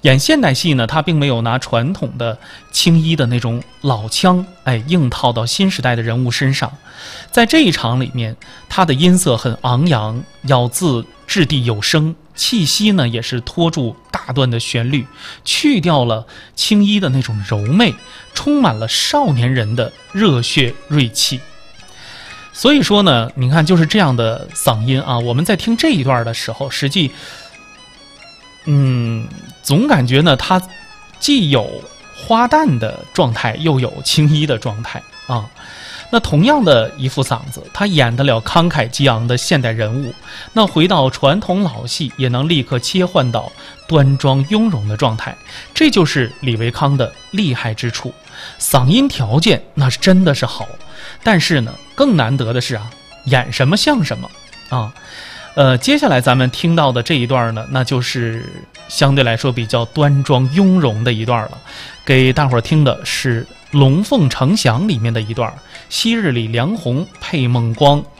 演现代戏呢，他并没有拿传统的青衣的那种老腔，硬套到新时代的人物身上。在这一场里面，他的音色很昂扬，咬字掷地有声，气息呢也是拖住大段的旋律，去掉了青衣的那种柔媚，充满了少年人的热血锐气。所以说呢，你看就是这样的嗓音啊，我们在听这一段的时候，实际总感觉呢，它既有花旦的状态，又有青衣的状态啊。那同样的一副嗓子，他演得了慷慨激昂的现代人物，那回到传统老戏也能立刻切换到端庄雍容的状态，这就是李维康的厉害之处。嗓音条件那是真的是好，但是呢，更难得的是演什么像什么啊。接下来咱们听到的这一段呢，那就是相对来说比较端庄雍容的一段了。给大伙儿听的是《龙凤呈祥》里面的一段，昔日里梁鸿配孟光，